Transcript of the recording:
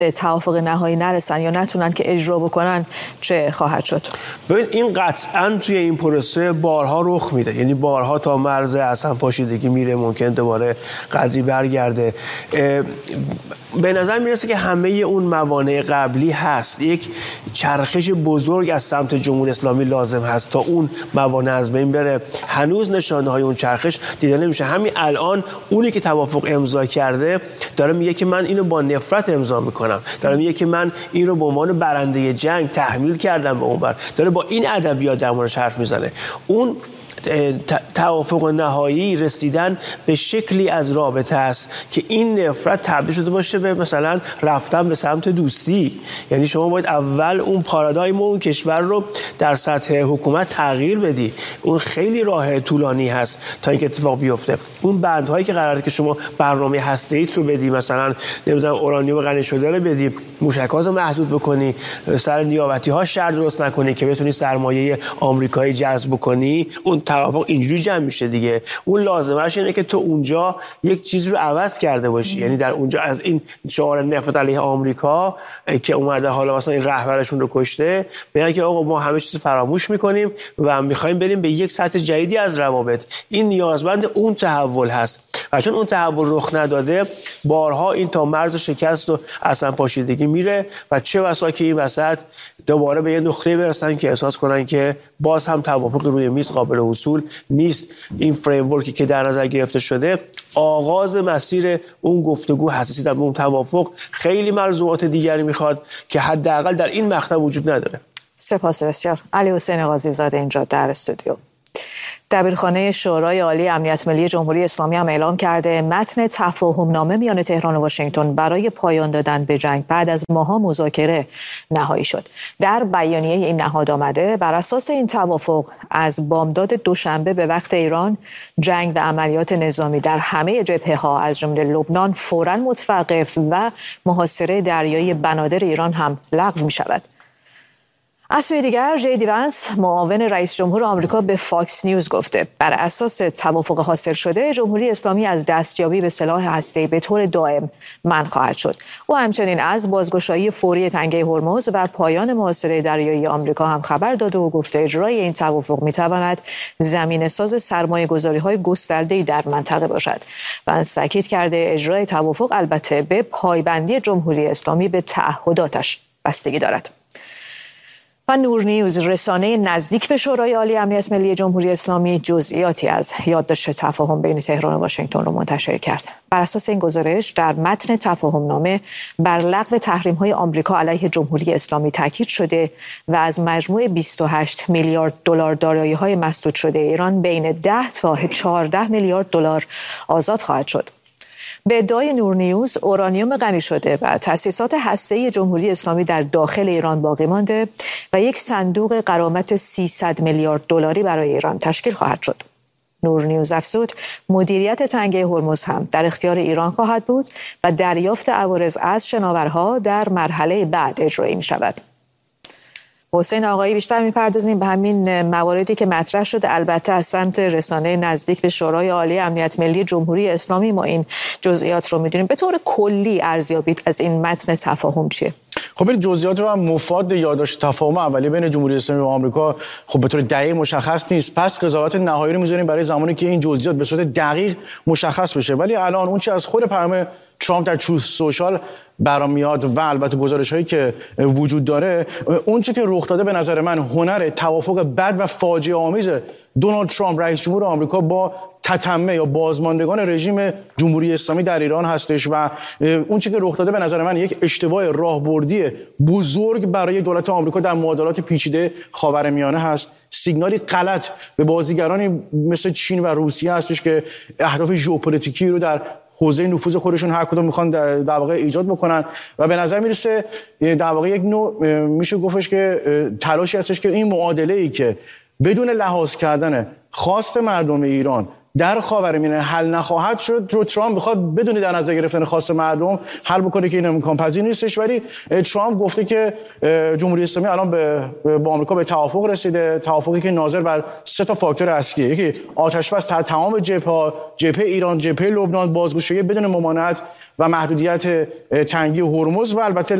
به توافق نهایی نرسن یا نتونن که اجرا بکنن چه خواهد شد؟ ببین این قطعاً توی این پروسه بارها رخ میده، یعنی بارها تا مرز اصلا پاشیدگی میره، ممکن دوباره قدری برگرده. به نظر میرسه که همه اون موانع قبلی هست، یک چرخش بزرگ از سمت جمهوری اسلامی لازم هست تا اون موانع از بین بره. هنوز نشانه های اون چرخش دیده نمیشه. همین الان اونی که توافق امضا کرده داره میگه که من اینو با نفرت امضا میکنم، داره میگه که من این رو به عنوان برنده جنگ تحمیل کردم به اونور، داره با این ادبیات در موردش حرف میزنه. اون توافق نهایی رسیدن به شکلی از رابطه است که این نفرت تبدیل شده باشه به مثلا رفتن به سمت دوستی. یعنی شما باید اول اون پارادایم اون کشور رو در سطح حکومت تغییر بدی. اون خیلی راه طولانی هست تا اینکه اتفاق بیفته. اون بندهایی که قراره که شما برنامه هسته‌ایت رو بدی، مثلا نمیدونم اورانیوم غنی شده رو بدی، موشکات رو محدود بکنی، سر نیابتی ها شرط درست نکنی که بتونی سرمایه آمریکایی جذب کنی، اون توافق اینجوری جمع میشه دیگه. اون لازمش اینه که تو اونجا یک چیز رو عوض کرده باشی. یعنی در اونجا از این شعار نفرت علیه آمریکا که اومده حالا مثلا این رهبرشون رو کشته، بگن که آقا ما همه چیز فراموش میکنیم و میخوایم بریم به یک سطح جدیدی از روابط. این نیازمند اون تحول هست و چون اون تحول رخ نداده بارها این تا مرز شکست و اصلا پاشیدگی میره و چه بسا که این وسط دوباره به یه نقطه برسن که احساس کنن که باز هم توافق روی میز قابل حصول نیست. این فریم ورکی که در نظر گرفته شده آغاز مسیر اون گفتگو حساسی در اون توافق خیلی ملزومات دیگری میخواد که حداقل در این مقطع وجود نداره. سپاس بسیار. علی حسین قاضی زاده اینجا در استودیو. دبیرخانه شورای عالی امنیت ملی جمهوری اسلامی هم اعلام کرده متن تفاهم نامه میان تهران و واشنگتن برای پایان دادن به جنگ بعد از ماه‌ها مذاکره نهایی شد. در بیانیه این نهاد آمده بر اساس این توافق از بامداد دوشنبه به وقت ایران جنگ و عملیات نظامی در همه جبهه‌ها از جمله لبنان فوراً متوقف و محاصره دریایی بنادر ایران هم لغو می‌شود. از سوی دیگر جی وانس معاون رئیس جمهور آمریکا به فاکس نیوز گفته بر اساس توافق حاصل شده جمهوری اسلامی از دستیابی به سلاح هسته‌ای به طور دائم منع خواهد شد. او همچنین از بازگشایی فوری تنگه هرمز و پایان محاصره دریایی آمریکا هم خبر داده و گفته اجرای این توافق میتواند زمینه‌ساز سرمایه‌گذاری‌های گسترده‌ای در منطقه باشد. وانس تاکید کرده اجرای توافق البته به پایبندی جمهوری اسلامی به تعهداتش بستگی دارد. و نور نیوز رسانه نزدیک به شورای عالی امنیت ملی جمهوری اسلامی جزئیاتی از یادداشت تفاهم بین تهران و واشنگتن را منتشر کرد. بر اساس این گزارش در متن تفاهم نامه بر لغو تحریم‌های آمریکا علیه جمهوری اسلامی تاکید شده و از مجموع 28 میلیارد دلار دارایی‌های مسدود شده ایران بین 10 تا 14 میلیارد دلار آزاد خواهد شد. به ادعای نور نیوز اورانیوم غنی شده و تأسیسات هسته‌ای جمهوری اسلامی در داخل ایران باقی مانده و یک صندوق غرامت 300 میلیارد دلاری برای ایران تشکیل خواهد شد. نور نیوز افزود مدیریت تنگه هرمز هم در اختیار ایران خواهد بود و دریافت عوارض از شناورها در مرحله بعد اجرایی می شود. حسین آقایی بیشتر می‌پردازیم به همین مواردی که مطرح شده. البته از سمت رسانه نزدیک به شورای عالی امنیت ملی جمهوری اسلامی ما این جزئیات رو می‌دونیم. به طور کلی ارزیابیت از این متن تفاهم چیه؟ خب این جزئیات و مفاد یادداشت تفاهم اولیه بین جمهوری اسلامی و آمریکا خب به طور دقیق مشخص نیست. پس قضاوت نهایی رو می‌ذاریم برای زمانی که این جزئیات به صورت دقیق مشخص بشه. ولی الان اون چیز از خود پیام ترامپ در تروث سوشال برآمیاد و البته گزارش‌هایی که وجود داره، اون چیزی که رخ داده به نظر من هنر توافق بد و فاجعه آمیز دونالد ترامپ رئیس جمهور آمریکا با تتمه یا بازماندگان رژیم جمهوری اسلامی در ایران هستش و اون چیزی که رخ داده به نظر من یک اشتباه راهبردی بزرگ برای دولت آمریکا در معادلات پیچیده خاورمیانه هست. سیگنالی غلط به بازیگرانی مثل چین و روسیه هستش که اهداف ژئوپلیتیکی رو در حوزه نفوذ خودشون هر کدوم میخوان در واقع ایجاد بکنن و به نظر میرسه در واقع یک نوع میشه گفتش که تلاشی هستش که این معادله ای که بدون لحاظ کردن خواست مردم ایران در خاورمیانه حل نخواهد شد، رو ترامپ بخواد بدون در نظر گرفتن خواست مردم حل بکنه که این امکان پذیر نیستش. ولی ترامپ گفته که جمهوری اسلامی الان با آمریکا به توافق رسیده، توافقی که ناظر بر 3 فاکتور اصلیه: یکی آتش‌بس در تمام جبهه ایران، جبهه لبنان، بازگشایی بدون ممانعت و محدودیت تنگی هرمز، و البته